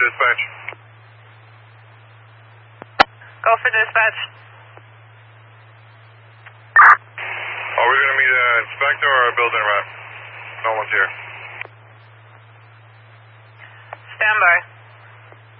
dispatch. Go for dispatch. Are we going to meet an inspector or a building rep? No one's here. Stand by.